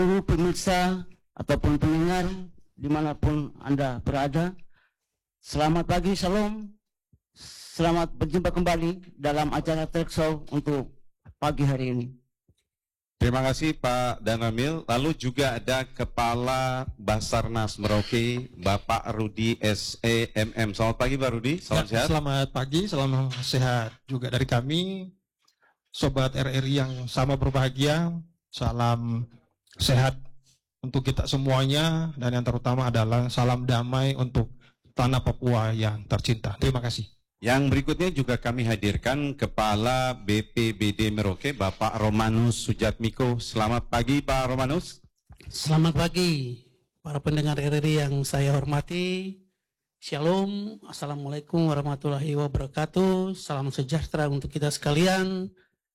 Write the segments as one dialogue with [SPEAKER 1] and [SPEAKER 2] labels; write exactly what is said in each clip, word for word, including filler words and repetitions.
[SPEAKER 1] seluruh pemirsa ataupun pendengar dimanapun Anda berada. Selamat pagi, salam. Selamat berjumpa kembali dalam acara Talk Show untuk pagi hari ini.
[SPEAKER 2] Terima kasih Pak Dan Ramil. Lalu juga ada Kepala Basarnas Merauke, Bapak Rudi S E M M. Selamat pagi Pak Rudi, salam
[SPEAKER 3] ya,
[SPEAKER 2] sehat.
[SPEAKER 3] Selamat pagi, salam sehat juga dari kami. Sobat R R I yang sama berbahagia, salam sehat untuk kita semuanya, dan yang terutama adalah salam damai untuk tanah Papua yang tercinta. Terima kasih.
[SPEAKER 2] Yang berikutnya juga kami hadirkan Kepala B P B D Merauke, Bapak Romanus Sujatmiko. Selamat pagi Pak Romanus.
[SPEAKER 4] Selamat pagi para pendengar R R I yang saya hormati. Shalom, Assalamualaikum warahmatullahi wabarakatuh. Salam sejahtera untuk kita sekalian.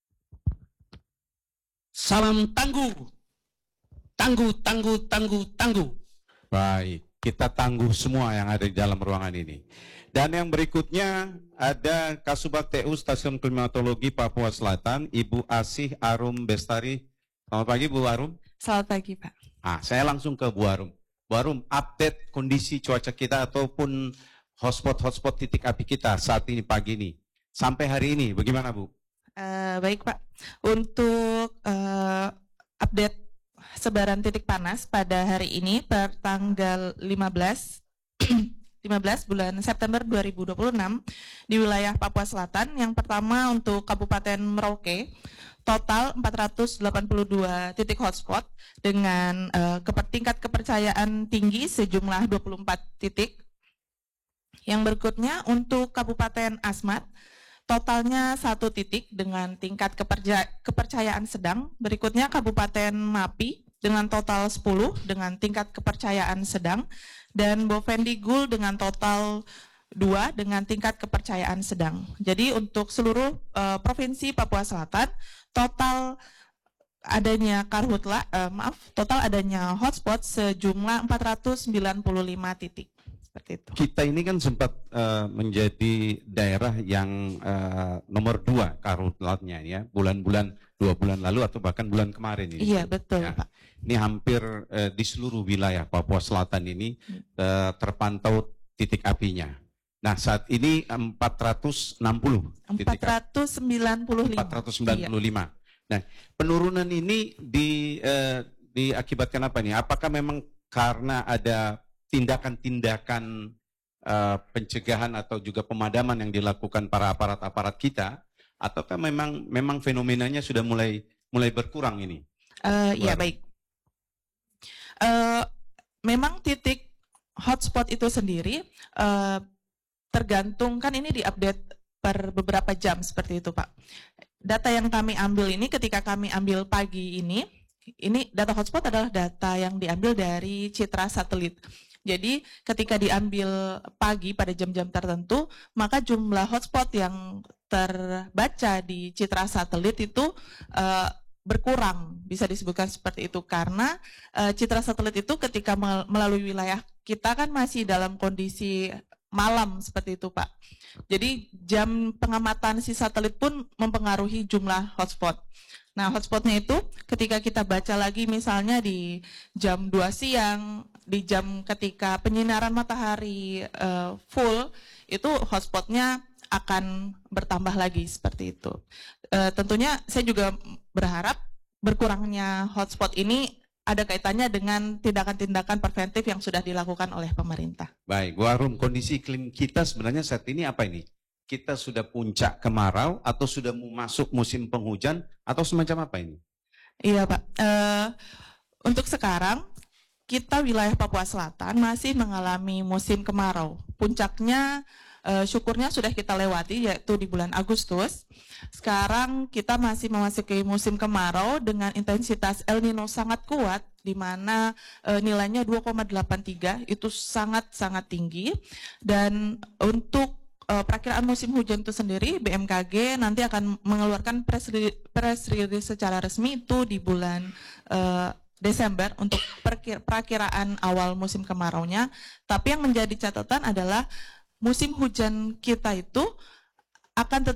[SPEAKER 4] Salam tangguh, tangguh, tangguh, tangguh, tangguh.
[SPEAKER 2] Baik, kita tangguh semua yang ada di dalam ruangan ini. Dan yang berikutnya ada Kasubag T U Stasiun Klimatologi Papua Selatan, Ibu Asih Arum Bestari. Selamat pagi Bu Arum.
[SPEAKER 5] Selamat pagi Pak.
[SPEAKER 2] Ah, saya langsung ke Bu Arum. Bu Arum, update kondisi cuaca kita ataupun hotspot-hotspot titik api kita saat ini pagi ini. Sampai hari ini, bagaimana Bu?
[SPEAKER 5] Uh, baik Pak, untuk uh, update sebaran titik panas pada hari ini per tanggal lima belas bulan September dua ribu dua puluh enam di wilayah Papua Selatan. Yang pertama untuk Kabupaten Merauke, total empat ratus delapan puluh dua titik hotspot dengan uh, tingkat kepercayaan tinggi sejumlah dua puluh empat titik. Yang berikutnya untuk Kabupaten Asmat, totalnya satu titik dengan tingkat keperja kepercayaan sedang. Berikutnya Kabupaten Mapi dengan total sepuluh dengan tingkat kepercayaan sedang. Dan Bovendigul dengan total dua dengan tingkat kepercayaan sedang. Jadi untuk seluruh uh, Provinsi Papua Selatan, total adanya karhutla, uh, maaf, total adanya hotspot sejumlah empat ratus sembilan puluh lima titik. Seperti itu.
[SPEAKER 2] Kita ini kan sempat uh, menjadi daerah yang uh, nomor dua karhutlatnya ya, bulan-bulan dua bulan lalu atau bahkan bulan kemarin ini.
[SPEAKER 5] Iya betul
[SPEAKER 2] ya.
[SPEAKER 5] Pak.
[SPEAKER 2] Ini hampir uh, di seluruh wilayah Papua Selatan ini uh, terpantau titik apinya. Nah saat ini empat ratus enam puluh.
[SPEAKER 5] empat ratus sembilan puluh lima.
[SPEAKER 2] empat ratus sembilan puluh lima. Iya. Nah penurunan ini di, uh, diakibatkan apa nih? Apakah memang karena ada tindakan-tindakan uh, pencegahan atau juga pemadaman yang dilakukan para aparat-aparat kita, ataukah memang memang fenomenanya sudah mulai mulai berkurang ini?
[SPEAKER 5] Uh, ya baik. Uh, memang titik hotspot itu sendiri uh, tergantung, kan ini diupdate per beberapa jam seperti itu Pak. Data yang kami ambil ini ketika kami ambil pagi ini, ini data hotspot adalah data yang diambil dari citra satelit. Jadi ketika diambil pagi pada jam-jam tertentu, maka jumlah hotspot yang terbaca di citra satelit itu uh, berkurang, bisa disebutkan seperti itu karena uh, citra satelit itu ketika melalui wilayah kita kan masih dalam kondisi malam seperti itu Pak. Jadi jam pengamatan si satelit pun mempengaruhi jumlah hotspot. Nah hotspotnya itu ketika kita baca lagi misalnya di jam dua siang, di jam ketika penyinaran matahari uh, full, itu hotspotnya akan bertambah lagi seperti itu. Uh, tentunya saya juga berharap berkurangnya hotspot ini ada kaitannya dengan tindakan-tindakan preventif yang sudah dilakukan oleh pemerintah.
[SPEAKER 2] Baik, Bu Arum, kondisi iklim kita sebenarnya saat ini apa ini? Kita sudah puncak kemarau atau sudah mau masuk musim penghujan atau semacam apa ini?
[SPEAKER 5] Iya Pak, uh, untuk sekarang kita wilayah Papua Selatan masih mengalami musim kemarau. Puncaknya uh, syukurnya sudah kita lewati yaitu di bulan Agustus. Sekarang kita masih memasuki musim kemarau dengan intensitas El Nino sangat kuat, di mana uh, nilainya dua koma delapan tiga, itu sangat-sangat tinggi. Dan untuk Uh, perakiraan musim hujan itu sendiri, B M K G nanti akan mengeluarkan press release, press release secara resmi itu di bulan uh, Desember untuk perkir, perakiraan awal musim kemaraunya. Tapi yang menjadi catatan adalah musim hujan kita itu akan tetap